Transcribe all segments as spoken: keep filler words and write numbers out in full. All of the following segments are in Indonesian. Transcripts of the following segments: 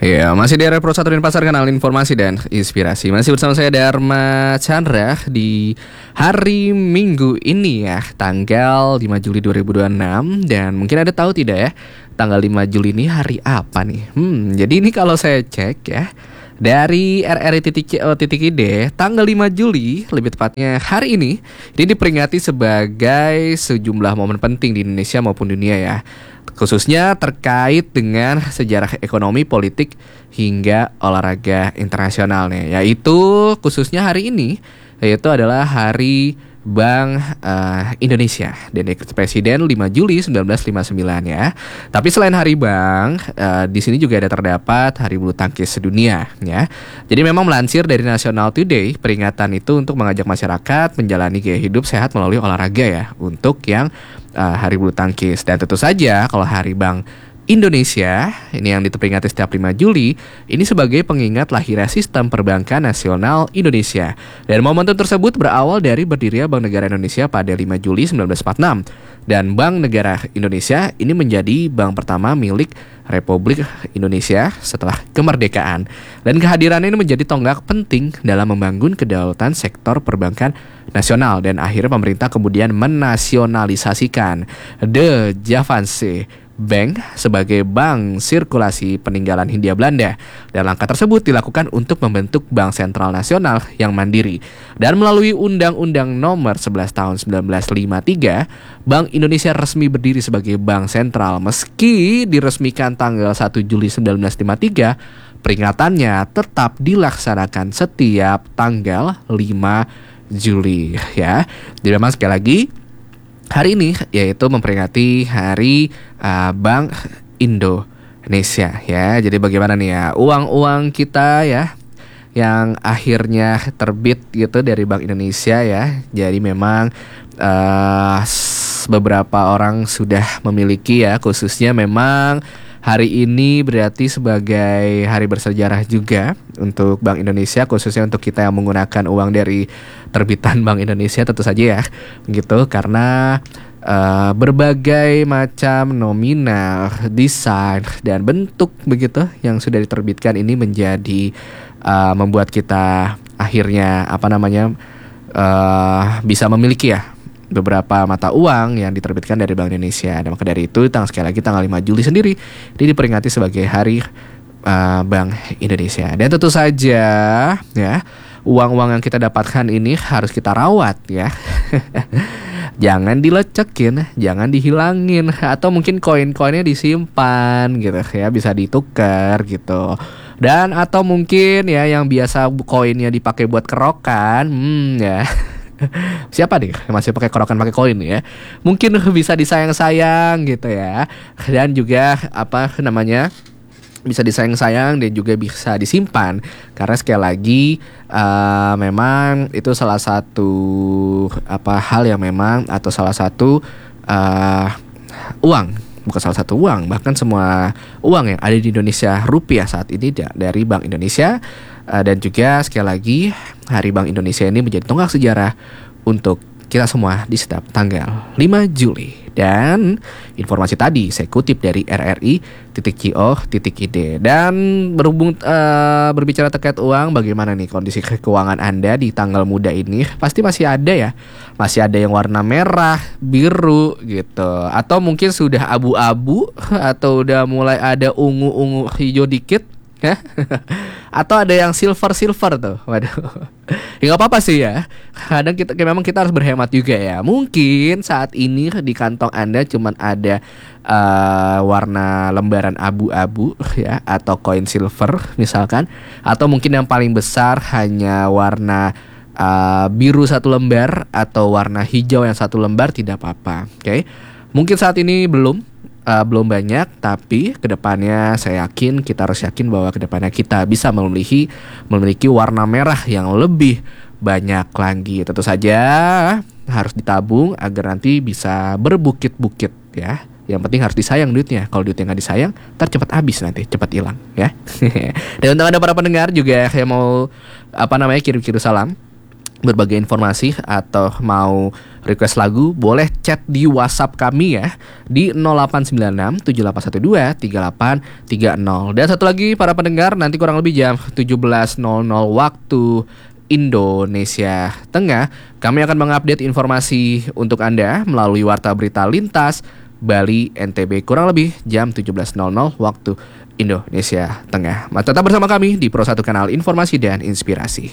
Ya, masih di area Pro satu Pasar, kanal informasi dan inspirasi. Masih bersama saya Dharma Chandra di hari Minggu ini ya, tanggal lima Juli dua ribu dua puluh enam. Dan mungkin ada tahu tidak ya, tanggal lima Juli ini hari apa nih? Hmm, jadi ini kalau saya cek ya, dari R R I titik co titik id, tanggal lima Juli, lebih tepatnya hari ini, ini diperingati sebagai sejumlah momen penting di Indonesia maupun dunia ya, khususnya terkait dengan sejarah ekonomi, politik, hingga olahraga internasional nih. Yaitu khususnya hari ini, yaitu adalah Hari Bank uh, Indonesia dan dekret Presiden lima Juli seribu sembilan ratus lima puluh sembilan ya. Tapi selain Hari Bank, uh, di sini juga ada terdapat Hari Bulu Tangkis Sedunia ya. Jadi memang melansir dari National Today, peringatan itu untuk mengajak masyarakat menjalani gaya hidup sehat melalui olahraga ya, untuk yang uh, Hari Bulu Tangkis. Dan tentu saja kalau Hari Bank Indonesia ini yang diperingati setiap lima Juli ini sebagai pengingat lahirnya sistem perbankan nasional Indonesia. Dan momentum tersebut berawal dari berdirinya Bank Negara Indonesia pada lima Juli seribu sembilan ratus empat puluh enam. Dan Bank Negara Indonesia ini menjadi bank pertama milik Republik Indonesia setelah kemerdekaan. Dan kehadirannya ini menjadi tonggak penting dalam membangun kedaulatan sektor perbankan nasional. Dan akhirnya pemerintah kemudian menasionalisasikan The Javaanse Bank sebagai bank sirkulasi peninggalan Hindia Belanda. Dan langkah tersebut dilakukan untuk membentuk Bank Sentral Nasional yang mandiri. Dan melalui Undang-Undang Nomor sebelas Tahun seribu sembilan ratus lima puluh tiga, Bank Indonesia resmi berdiri sebagai bank sentral. Meski diresmikan tanggal satu Juli seribu sembilan ratus lima puluh tiga, peringatannya tetap dilaksanakan setiap tanggal lima Juli ya. Jadi memang sekali lagi, hari ini yaitu memperingati Hari uh, Bank Indonesia ya. Jadi bagaimana nih ya, uang-uang kita ya yang akhirnya terbit gitu dari Bank Indonesia ya. Jadi memang uh, beberapa orang sudah memiliki ya, khususnya memang hari ini berarti sebagai hari bersejarah juga untuk Bank Indonesia, khususnya untuk kita yang menggunakan uang dari terbitan Bank Indonesia tentu saja ya, gitu, karena uh, berbagai macam nominal, desain, dan bentuk begitu yang sudah diterbitkan ini menjadi uh, membuat kita akhirnya apa namanya uh, bisa memiliki ya beberapa mata uang yang diterbitkan dari Bank Indonesia. Dan maka dari itu, tanggal sekali lagi tanggal lima Juli sendiri ini diperingati sebagai Hari uh, Bank Indonesia. Dan tentu saja ya, uang-uang yang kita dapatkan ini harus kita rawat ya. Jangan dilecekin, jangan dihilangin, atau mungkin koin-koinnya disimpan gitu ya, bisa ditukar gitu. Dan atau mungkin ya yang biasa koinnya dipakai buat kerokan, hmm ya. Siapa nih masih pakai kerokan pakai koin ya? Mungkin bisa disayang-sayang gitu ya. Dan juga apa namanya, bisa disayang-sayang dan juga bisa disimpan. Karena sekali lagi uh, memang itu salah satu apa hal yang memang, atau salah satu uh, uang, bukan salah satu uang, bahkan semua uang yang ada di Indonesia rupiah saat ini dari Bank Indonesia. Uh, dan juga sekali lagi, Hari Bank Indonesia ini menjadi tonggak sejarah untuk kita semua di setiap tanggal lima Juli. Dan informasi tadi saya kutip dari R R I titik co titik id. Dan berhubung uh, berbicara terkait uang, bagaimana nih kondisi keuangan Anda di tanggal muda ini? Pasti masih ada ya, masih ada yang warna merah, biru gitu, atau mungkin sudah abu-abu, atau udah mulai ada ungu-ungu hijau dikit ya. Atau ada yang silver-silver tuh. Waduh. Ya gak apa-apa sih ya. Kadang kita memang kita harus berhemat juga ya. Mungkin saat ini di kantong Anda cuman ada uh, warna lembaran abu-abu ya, atau koin silver misalkan. Atau mungkin yang paling besar hanya warna uh, biru satu lembar, atau warna hijau yang satu lembar, tidak apa-apa. Oke okay? Mungkin saat ini belum Uh, belum banyak, tapi kedepannya saya yakin, kita harus yakin bahwa kedepannya kita bisa memiliki memiliki warna merah yang lebih banyak lagi. Tentu saja harus ditabung agar nanti bisa berbukit-bukit ya. Yang penting harus disayang duitnya. Kalau duitnya nggak disayang, ntar cepat habis, nanti cepat hilang ya. Dan untuk Anda para pendengar juga yang mau apa namanya kirim-kirim salam, berbagai informasi atau mau request lagu, boleh chat di WhatsApp kami ya di nol delapan sembilan enam tujuh delapan satu dua tiga delapan tiga nol. Dan satu lagi para pendengar, nanti kurang lebih jam tujuh belas nol nol waktu Indonesia Tengah, kami akan mengupdate informasi untuk Anda melalui Warta Berita Lintas Bali N T B kurang lebih jam tujuh belas nol nol waktu Indonesia Tengah. Mari tetap bersama kami di Pro satu Kanal Informasi dan Inspirasi.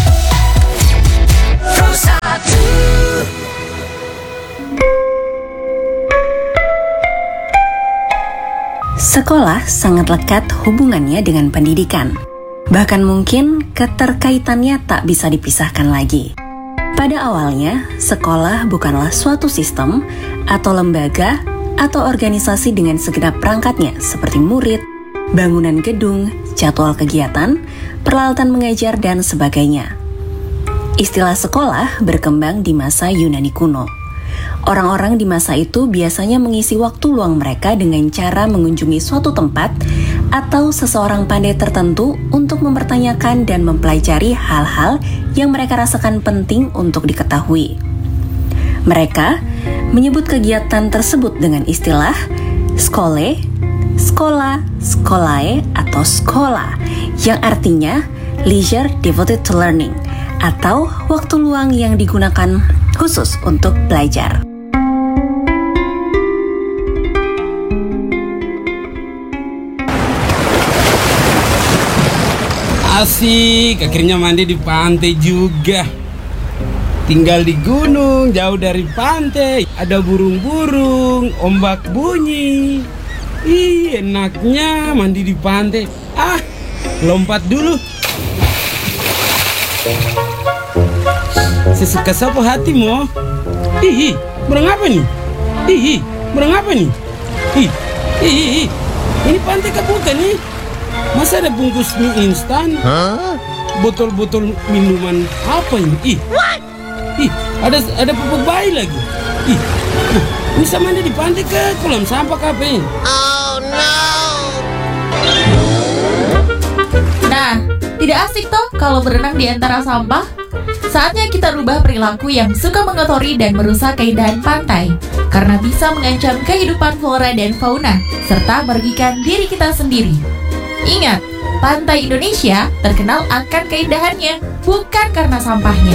Sekolah sangat lekat hubungannya dengan pendidikan. Bahkan mungkin keterkaitannya tak bisa dipisahkan lagi. Pada awalnya, sekolah bukanlah suatu sistem atau lembaga atau organisasi dengan segenap perangkatnya seperti murid, bangunan gedung, jadwal kegiatan, peralatan mengajar, dan sebagainya. Istilah sekolah berkembang di masa Yunani kuno. Orang-orang di masa itu biasanya mengisi waktu luang mereka dengan cara mengunjungi suatu tempat atau seseorang pandai tertentu untuk mempertanyakan dan mempelajari hal-hal yang mereka rasakan penting untuk diketahui. Mereka menyebut kegiatan tersebut dengan istilah skole, sekolah, skolae, atau sekolah, yang artinya leisure devoted to learning, atau waktu luang yang digunakan khusus untuk belajar. Asik, akhirnya mandi di pantai juga. Tinggal di gunung, jauh dari pantai. Ada burung-burung, ombak bunyi. Ih, enaknya mandi di pantai. Ah, lompat dulu. Sesuka sapu hatimu. Ih, berang apa nih? Ih, berang apa nih? Ih, ih, ih. Ini pantai kebuka nih. Masa ada bungkus mie instan? Huh? Botol-botol minuman apa ini? Ih, ih, ada ada pupuk bayi lagi. Ih, uh, ini sama di pantai ke kolam sampah kape. Oh no. Nah, tidak asik toh kalau berenang di antara sampah? Saatnya kita rubah perilaku yang suka mengotori dan merusak keindahan pantai, karena bisa mengancam kehidupan flora dan fauna, serta merugikan diri kita sendiri. Ingat, pantai Indonesia terkenal akan keindahannya, bukan karena sampahnya.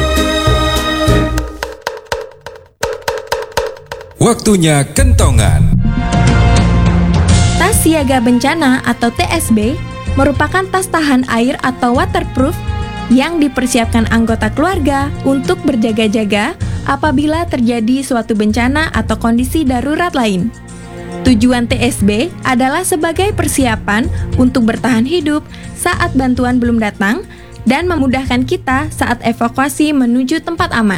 Waktunya kentongan. Tas siaga bencana atau T S B merupakan tas tahan air atau waterproof yang dipersiapkan anggota keluarga untuk berjaga-jaga apabila terjadi suatu bencana atau kondisi darurat lain. Tujuan T S B adalah sebagai persiapan untuk bertahan hidup saat bantuan belum datang dan memudahkan kita saat evakuasi menuju tempat aman.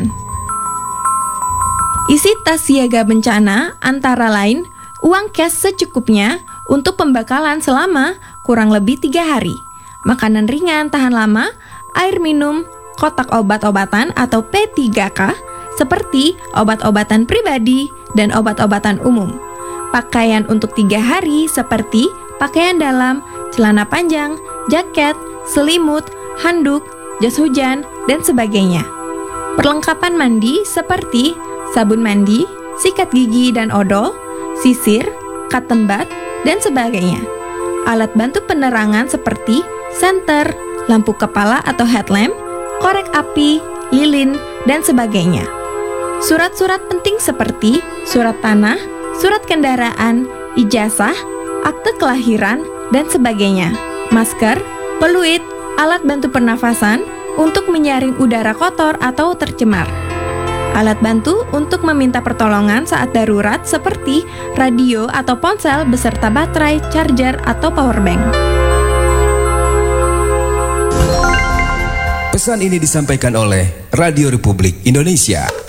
Isi tas siaga bencana antara lain uang cash secukupnya untuk pembekalan selama kurang lebih tiga hari, makanan ringan tahan lama, air minum, kotak obat-obatan atau P tiga K seperti obat-obatan pribadi dan obat-obatan umum. Pakaian untuk tiga hari seperti pakaian dalam, celana panjang, jaket, selimut, handuk, jas hujan, dan sebagainya. Perlengkapan mandi seperti sabun mandi, sikat gigi dan odol, sisir, cotton bud, dan sebagainya. Alat bantu penerangan seperti senter, lampu kepala atau headlamp, korek api, lilin, dan sebagainya. Surat-surat penting seperti surat tanah, surat kendaraan, ijazah, akte kelahiran, dan sebagainya. Masker, peluit, alat bantu pernafasan untuk menyaring udara kotor atau tercemar. Alat bantu untuk meminta pertolongan saat darurat seperti radio atau ponsel beserta baterai, charger, atau powerbank. Pesan ini disampaikan oleh Radio Republik Indonesia.